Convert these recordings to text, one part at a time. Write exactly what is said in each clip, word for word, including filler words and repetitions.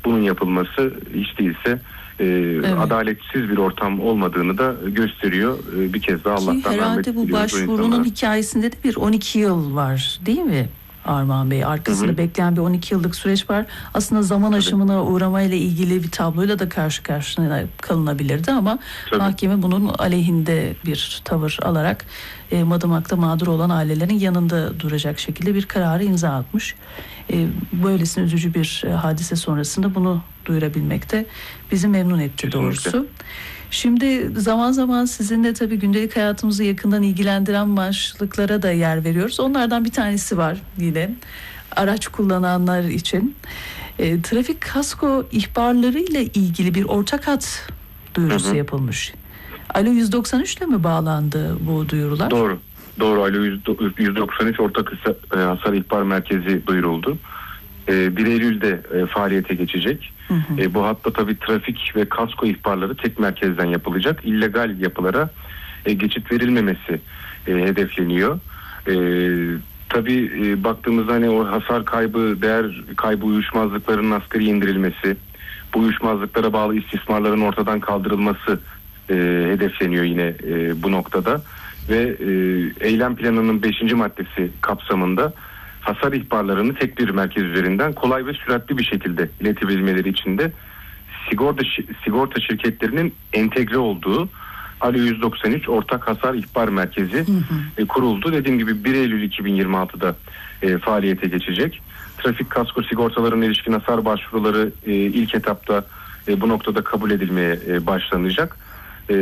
bunun yapılması hiç değilse e, evet. adaletsiz bir ortam olmadığını da gösteriyor. E, bir kez daha Allah'tan rahmet diliyoruz. Herhalde bu başvurunun hikayesinde de bir on iki yıl var değil mi Armağan Bey? Arkasında hı hı. bekleyen bir on iki yıllık süreç var. Aslında zaman Tabii. aşımına uğramayla ilgili bir tabloyla da karşı karşıya kalınabilirdi ama Tabii. mahkeme bunun aleyhinde bir tavır alarak e, Madımak'ta mağdur olan ailelerin yanında duracak şekilde bir kararı imza atmış. E, böylesine üzücü bir e, hadise sonrasında bunu duyurabilmek de bizi memnun etti Kesinlikle. doğrusu. Şimdi zaman zaman sizinle tabii gündelik hayatımızı yakından ilgilendiren başlıklara da yer veriyoruz. Onlardan bir tanesi var yine araç kullananlar için. E, trafik kasko ihbarları ile ilgili bir ortak hat duyurusu hı hı. yapılmış. Alo yüz doksan üç ile mi bağlandı bu duyurular? Doğru. Doğru. Alo yüz doksan üç ortak hasar ihbar merkezi duyuruldu. bir Eylül'de faaliyete geçecek. Hı hı. E, bu hatta tabii trafik ve kasko ihbarları tek merkezden yapılacak. İllegal yapılara e, geçit verilmemesi e, hedefleniyor. E, tabii e, baktığımızda hani o hasar kaybı, değer kaybı uyuşmazlıklarının asgari indirilmesi, bu uyuşmazlıklara bağlı istismarların ortadan kaldırılması e, hedefleniyor yine e, bu noktada. Ve e, eylem planının beşinci maddesi kapsamında hasar ihbarlarını tek bir merkez üzerinden kolay ve süratli bir şekilde iletebilmeleri için de sigorta sigorta şirketlerinin entegre olduğu Alo yüz doksan üç ortak hasar ihbar merkezi hı hı. E, kuruldu. Dediğim gibi bir Eylül iki bin yirmi altıda e, faaliyete geçecek. Trafik kasko sigortalarına ilişkin hasar başvuruları e, ilk etapta e, bu noktada kabul edilmeye e, başlanacak. E,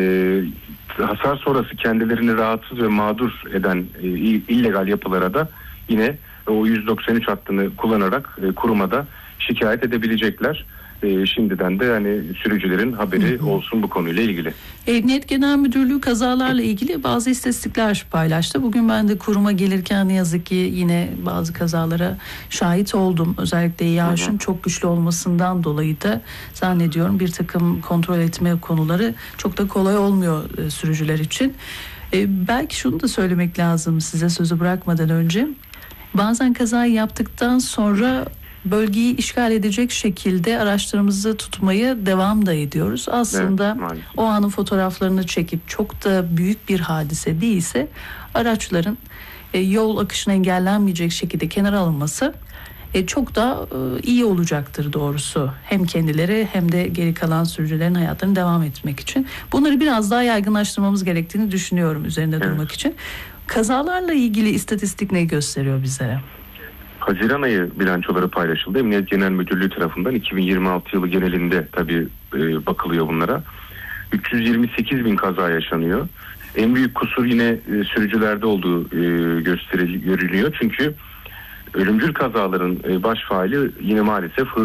hasar sonrası kendilerini rahatsız ve mağdur eden e, illegal yapılara da yine o yüz doksan üç hattını kullanarak e, kuruma da şikayet edebilecekler. E, şimdiden de hani sürücülerin haberi hı hı. olsun bu konuyla ilgili. Emniyet Genel Müdürlüğü kazalarla ilgili bazı istatistikler paylaştı. Bugün ben de kuruma gelirken ne yazık ki yine bazı kazalara şahit oldum. Özellikle yağışın çok güçlü olmasından dolayı da zannediyorum bir takım kontrol etme konuları çok da kolay olmuyor e, sürücüler için. E, belki şunu da söylemek lazım size sözü bırakmadan önce. Bazen kazayı yaptıktan sonra bölgeyi işgal edecek şekilde araçlarımızı tutmaya devam da ediyoruz. Aslında evet, o anın fotoğraflarını çekip çok da büyük bir hadise değilse araçların e, yol akışına engellenmeyecek şekilde kenara alınması e, çok da e, iyi olacaktır doğrusu. Hem kendileri hem de geri kalan sürücülerin hayatlarını devam etmek için. Bunları biraz daha yaygınlaştırmamız gerektiğini düşünüyorum üzerinde evet. durmak için. Kazalarla ilgili istatistik ne gösteriyor bize? Haziran ayı bilançoları paylaşıldı. Emniyet Genel Müdürlüğü tarafından iki bin yirmi altı yılı genelinde tabii e, bakılıyor bunlara. üç yüz yirmi sekiz bin kaza yaşanıyor. En büyük kusur yine e, sürücülerde olduğu e, gösterili, görülüyor. Çünkü ölümcül kazaların e, baş faili yine maalesef hız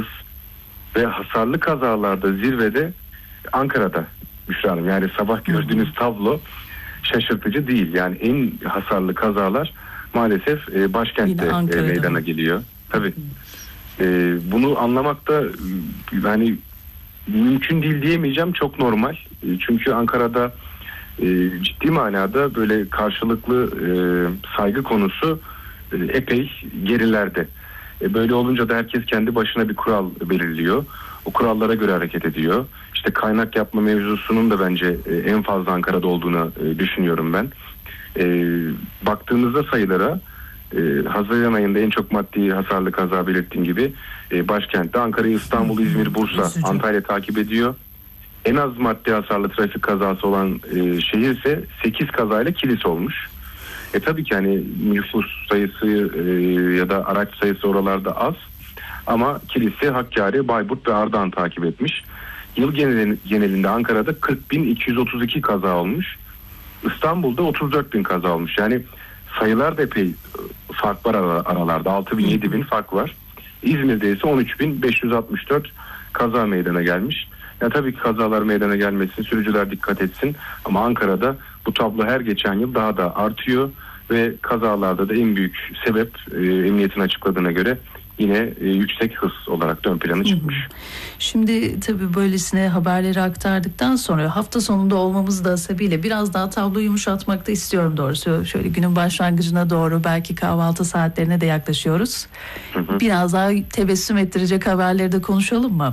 ve hasarlı kazalarda zirvede Ankara'da Büşra Hanım. Yani sabah gördüğünüz tablo şaşırtıcı değil. Yani en hasarlı kazalar maalesef e, başkentte e, meydana geliyor. Tabii. E, bunu anlamakta yani mümkün değil diyemeyeceğim. Çok normal. E, çünkü Ankara'da e, ciddi manada böyle karşılıklı e, saygı konusu e, epey gerilerde. E, böyle olunca da herkes kendi başına bir kural belirliyor. O kurallara göre hareket ediyor. İşte kaynak yapma mevzusunun da bence e, en fazla Ankara'da olduğunu e, düşünüyorum ben. E, baktığımızda sayılara e, Haziran ayında en çok maddi hasarlı kaza belirttiğim gibi e, başkentte Ankara, İstanbul, İzmir, Bursa, Antalya takip ediyor. En az maddi hasarlı trafik kazası olan e, şehir ise sekiz kazayla Kilis olmuş. E tabii ki hani nüfus sayısı e, ya da araç sayısı oralarda az ama Kilis'i, Hakkari, Bayburt ve Ardahan takip etmiş. Yıl genelinde Ankara'da kırk bin iki yüz otuz iki kaza olmuş. İstanbul'da otuz dört bin kaza olmuş. Yani sayılar da epey fark var aralarda. altı bin yedi bin fark var. İzmir'de ise on üç bin beş yüz altmış dört kaza meydana gelmiş. Ya tabii ki kazalar meydana gelmesin, sürücüler dikkat etsin. Ama Ankara'da bu tablo her geçen yıl daha da artıyor ve kazalarda da en büyük sebep e, emniyetin açıkladığına göre yine e, yüksek hız olarak ön plana çıkmış. Şimdi tabii böylesine haberleri aktardıktan sonra hafta sonunda olmamız da sebebiyle biraz daha tabloyu yumuşatmak da istiyorum doğrusu. Şöyle günün başlangıcına doğru belki kahvaltı saatlerine de yaklaşıyoruz. Hı hı. Biraz daha tebessüm ettirecek haberleri de konuşalım mı?